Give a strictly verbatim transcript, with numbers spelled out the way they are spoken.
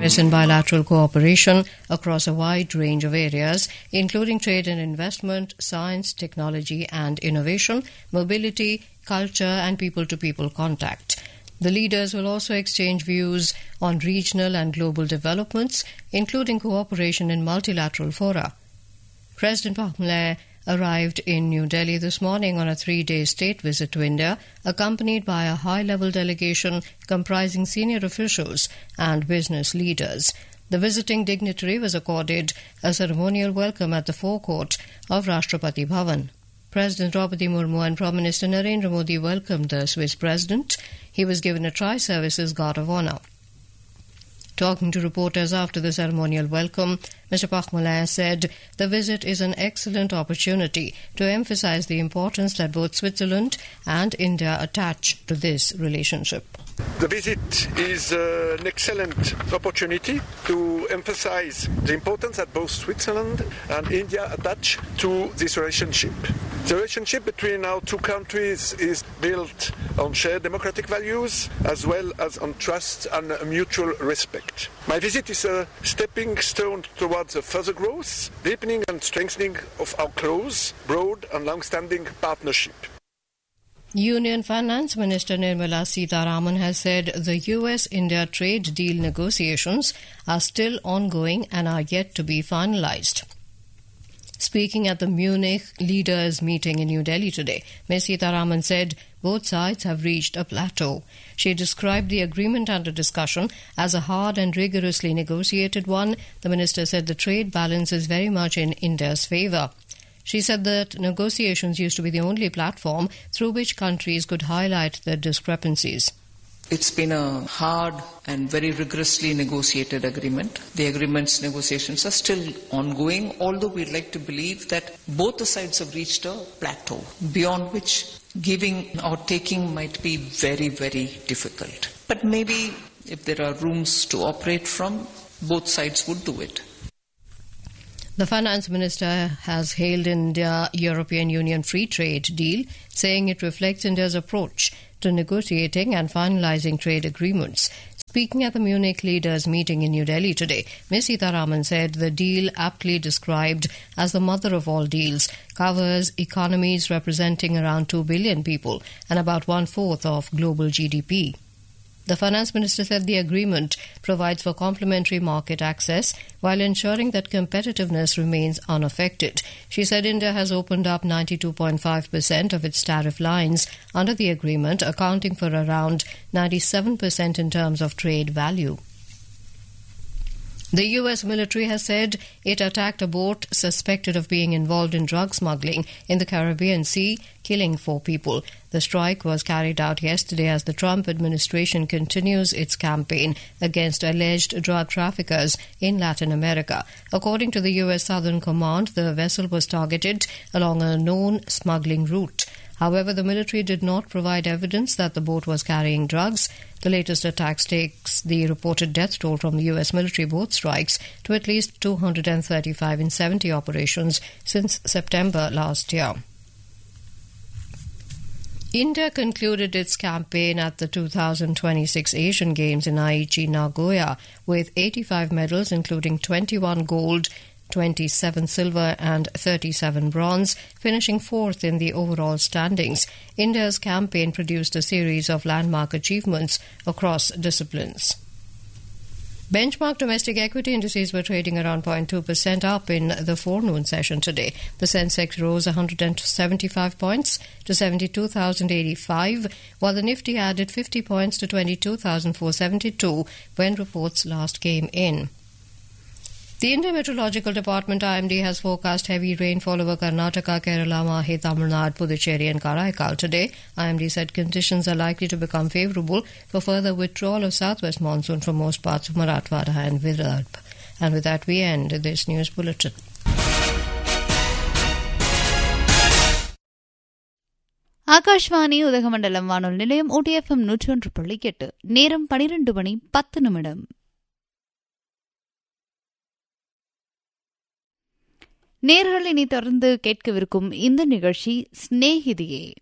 in bilateral cooperation across a wide range of areas, including trade and investment, science, technology and innovation, mobility, culture and people-to-people contact. The leaders will also exchange views on regional and global developments, including cooperation in multilateral fora. President Pak Geun-hye arrived in New Delhi this morning on a three-day state visit to India, accompanied by a high-level delegation comprising senior officials and business leaders. The visiting dignitary was accorded a ceremonial welcome at the forecourt of Rashtrapati Bhavan. President Draupadi Murmu and Prime Minister Narendra Modi welcomed the Swiss president. He was given a Tri-Services Guard of Honour. Talking to reporters after the ceremonial welcome, Mister Pak Geun-hye said the visit is an excellent opportunity to emphasize the importance that both Switzerland and India attach to this relationship. The visit is uh, an excellent opportunity to emphasize the importance that both Switzerland and India attach to this relationship. The relationship between our two countries is built on shared democratic values as well as on trust and mutual respect. My visit is a stepping stone towards a further growth, deepening and strengthening of our close, broad and long-standing partnership. Union Finance Minister Nirmala Sitharaman has said the U S India trade deal negotiations are still ongoing and are yet to be finalized. Speaking at the Munich leaders meeting in New Delhi today, Miz Sitharaman said both sides have reached a plateau. She described the agreement under discussion as a hard and rigorously negotiated one. The minister said the trade balance is very much in India's favour. She said that negotiations used to be the only platform through which countries could highlight their discrepancies. It's been a hard and very rigorously negotiated agreement. The agreement's negotiations are still ongoing, although we'd like to believe that both the sides have reached a plateau, beyond which giving or taking might be very, very difficult. But maybe if there are rooms to operate from, both sides would do it. The finance minister has hailed India-European Union free trade deal, saying it reflects India's approach to negotiating and finalizing trade agreements. Speaking at the Munich leaders meeting in New Delhi today, Miz Sitharaman said the deal, aptly described as the mother of all deals, covers economies representing around two billion people and about one-fourth of global G D P. The finance minister said the agreement provides for complementary market access while ensuring that competitiveness remains unaffected. She said India has opened up ninety-two point five percent of its tariff lines under the agreement, accounting for around ninety-seven percent in terms of trade value. The U S military has said it attacked a boat suspected of being involved in drug smuggling in the Caribbean Sea, killing four people. The strike was carried out yesterday as the Trump administration continues its campaign against alleged drug traffickers in Latin America. According to the U S Southern Command, the vessel was targeted along a known smuggling route. However, the military did not provide evidence that the boat was carrying drugs. The latest attacks takes the reported death toll from the U S military boat strikes to at least two hundred thirty-five in seventy operations since September last year. India concluded its campaign at the two thousand twenty-six Asian Games in Aichi, Nagoya, with eighty-five medals, including twenty-one gold, twenty-seven silver and thirty-seven bronze, finishing fourth in the overall standings. India's campaign produced a series of landmark achievements across disciplines. Benchmark domestic equity indices were trading around zero point two percent up in the forenoon session today. The Sensex rose one hundred seventy-five points to seventy-two thousand eighty-five, while the Nifty added fifty points to twenty-two thousand four hundred seventy-two when reports last came in. The Indian Meteorological Department I M D has forecast heavy rainfall over Karnataka, Kerala, Mahe, Tamil Nadu, Puducherry and Karaikal today. I M D said conditions are likely to become favourable for further withdrawal of southwest monsoon from most parts of Marathwada and Vidarbha. And with that we end this news bulletin. Akashvani Udhagamandalam வானொலி நிலையம் ஓடிஎஃப்எம் நூற்றி ஒன்று புள்ளி எட்டு. நேரம் பனிரெண்டு மணி பத்து நிமிடம். நேர்கள் இனி தொடர்ந்து கேட்கவிருக்கும் இந்த நிகழ்ச்சி ஸ்நேகிதியே.